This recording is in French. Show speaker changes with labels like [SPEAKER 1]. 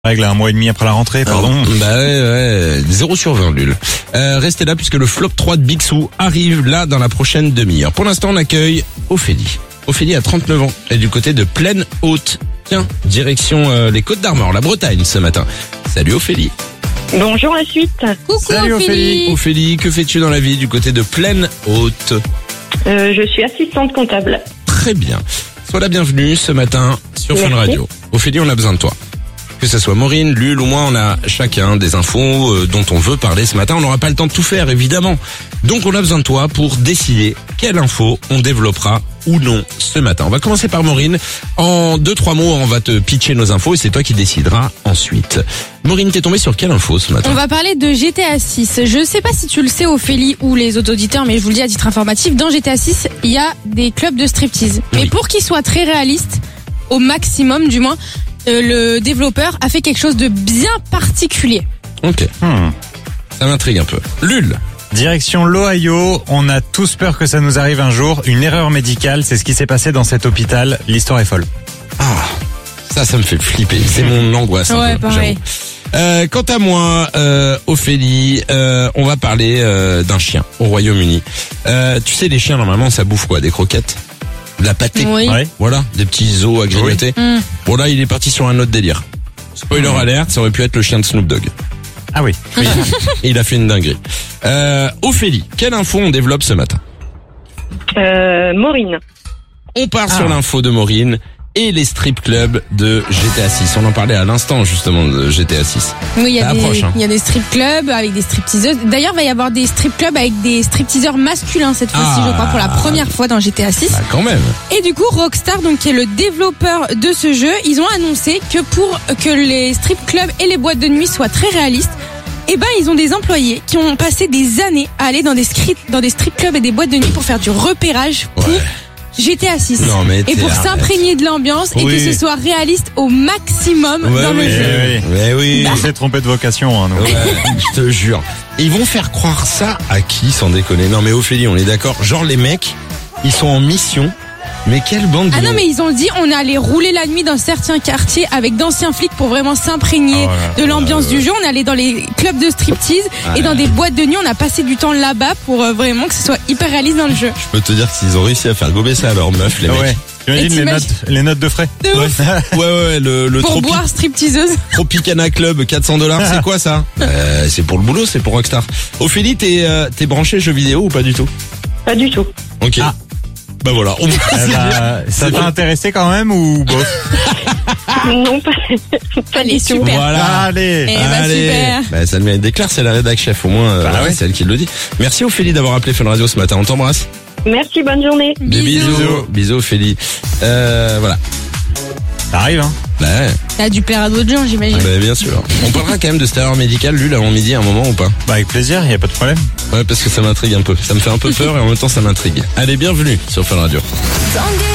[SPEAKER 1] Règle à un mois et demi après la rentrée, pardon.
[SPEAKER 2] Bah ouais, 0 sur 20, Lul. Restez là puisque le flop 3 de Bixou arrive là dans la prochaine demi-heure. Pour l'instant, on accueille Ophélie. Ophélie a 39 ans. Elle est du côté de Plaine Haute. Tiens, direction les Côtes d'Armor, la Bretagne ce matin. Salut Ophélie.
[SPEAKER 3] Bonjour la suite.
[SPEAKER 4] Coucou
[SPEAKER 1] Salut,
[SPEAKER 4] Ophélie.
[SPEAKER 2] Ophélie, que fais-tu dans la vie du côté de Plaine Haute?
[SPEAKER 3] Je suis assistante comptable.
[SPEAKER 2] Très bien. Sois la bienvenue ce matin sur Fun
[SPEAKER 3] Merci.
[SPEAKER 2] Radio. Ophélie, on a besoin de toi. Que ce soit Maureen, Lul ou moi, on a chacun des infos dont on veut parler ce matin. On n'aura pas le temps de tout faire, évidemment. Donc on a besoin de toi pour décider quelle info on développera ou non ce matin. On va commencer par Maureen. En 2-3 mots, on va te pitcher nos infos et c'est toi qui décideras ensuite. Maureen, t'es tombée sur quelle info ce matin?
[SPEAKER 4] On va parler de GTA 6. Je sais pas si tu le sais Ophélie ou les autres auditeurs, mais je vous le dis à titre informatif, dans GTA 6, il y a des clubs de striptease. Mais
[SPEAKER 2] Oui.
[SPEAKER 4] pour qu'ils soient très réalistes, au maximum du moins, le développeur a fait quelque chose de bien particulier.
[SPEAKER 2] Ok, ça m'intrigue un peu. Lul.
[SPEAKER 1] Direction l'Ohio, on a tous peur que ça nous arrive un jour. Une erreur médicale, c'est ce qui s'est passé dans cet hôpital. L'histoire est folle.
[SPEAKER 2] Ah, ça me fait flipper. C'est mon angoisse. un
[SPEAKER 4] Ouais,
[SPEAKER 2] peu,
[SPEAKER 4] pareil.
[SPEAKER 2] j'avoue. Quant à moi, Ophélie, on va parler d'un chien au Royaume-Uni. Tu sais, les chiens, normalement, ça bouffe quoi? Des croquettes? De la pâtée?
[SPEAKER 4] Oui.
[SPEAKER 1] Ouais.
[SPEAKER 2] Voilà, des petits os à grignoter. Bon là, il est parti sur un autre délire. Spoiler alert, ça aurait pu être le chien de Snoop Dogg.
[SPEAKER 1] Ah oui.
[SPEAKER 2] Et il a fait une dinguerie. Ophélie, quelle info on développe ce matin?
[SPEAKER 3] Maureen.
[SPEAKER 2] On part sur l'info de Maureen et les strip clubs de GTA 6. On en parlait à l'instant justement de GTA 6.
[SPEAKER 4] Oui, il y
[SPEAKER 2] Ça
[SPEAKER 4] a
[SPEAKER 2] approche, hein.
[SPEAKER 4] il y a des strip clubs avec des stripteaseuses. D'ailleurs, il va y avoir des strip clubs avec des stripteaseurs masculins cette fois-ci, je crois, pour la première fois dans GTA 6.
[SPEAKER 2] Bah quand même.
[SPEAKER 4] Et du coup, Rockstar, donc qui est le développeur de ce jeu, ils ont annoncé que pour que les strip clubs et les boîtes de nuit soient très réalistes, eh ben ils ont des employés qui ont passé des années à aller dans des strip clubs et des boîtes de nuit pour faire du repérage pour
[SPEAKER 2] Ouais.
[SPEAKER 4] GTA 6.
[SPEAKER 2] Non, mais
[SPEAKER 4] et pour
[SPEAKER 2] arrête.
[SPEAKER 4] s'imprégner de l'ambiance et
[SPEAKER 1] Oui.
[SPEAKER 4] que ce soit réaliste au maximum
[SPEAKER 2] Ouais,
[SPEAKER 4] dans le
[SPEAKER 2] oui.
[SPEAKER 4] jeu.
[SPEAKER 2] Mais oui.
[SPEAKER 1] On s'est trompé de vocation, hein, nous.
[SPEAKER 2] Ouais, je te jure. Ils vont faire croire ça à qui, sans déconner? Non mais Ophélie, on est d'accord. Genre les mecs, ils sont en mission. Mais quelle bande
[SPEAKER 4] Ah
[SPEAKER 2] de...
[SPEAKER 4] non, mais ils ont dit on allait rouler la nuit dans certains quartiers avec d'anciens flics pour vraiment s'imprégner
[SPEAKER 1] Ah, voilà.
[SPEAKER 4] de l'ambiance du jeu. On allait dans les clubs de striptease et dans des boîtes de nuit. On a passé du temps là-bas pour vraiment que ce soit hyper réaliste dans le jeu.
[SPEAKER 2] Je peux te dire qu'ils ont réussi à faire gober ça à leur meuf, les mecs.
[SPEAKER 1] Ouais. T'imagines
[SPEAKER 4] Et
[SPEAKER 1] les notes de frais?
[SPEAKER 4] De ouf.
[SPEAKER 2] Ouais, le
[SPEAKER 4] Pour boire stripteaseuse.
[SPEAKER 2] Tropicana Club, $400, c'est quoi ça? C'est pour le boulot, c'est pour Rockstar. Ophélie, t'es branché jeux vidéo ou pas du tout?
[SPEAKER 3] Pas du tout.
[SPEAKER 2] Ok.
[SPEAKER 1] Ah.
[SPEAKER 2] Bah voilà.
[SPEAKER 1] Ça t'a intéressé quand même ou bof?
[SPEAKER 3] Non, pas
[SPEAKER 4] Allez,
[SPEAKER 3] du tout.
[SPEAKER 4] super.
[SPEAKER 2] Voilà.
[SPEAKER 1] Allez.
[SPEAKER 4] Eh bah, super.
[SPEAKER 2] Bah, ça le mérite des clairs, c'est la rédac chef, au moins,
[SPEAKER 1] Bah ouais.
[SPEAKER 2] c'est elle qui le dit. Merci Ophélie d'avoir appelé Fun Radio ce matin, on t'embrasse.
[SPEAKER 3] Merci, bonne journée.
[SPEAKER 2] Des bisous. Bisous Ophélie. Voilà.
[SPEAKER 1] Ça arrive, hein.
[SPEAKER 2] Bah, ouais.
[SPEAKER 4] T'as dû plaire à d'autres gens, j'imagine.
[SPEAKER 2] Bah, bien sûr. On parlera quand même de cette erreur médicale, Lul, avant midi, à un moment ou pas?
[SPEAKER 1] Bah, avec plaisir, y a pas de problème.
[SPEAKER 2] Ouais, parce que ça m'intrigue un peu. Ça me fait un peu peur et en même temps ça m'intrigue. Allez, bienvenue sur Fun Radio.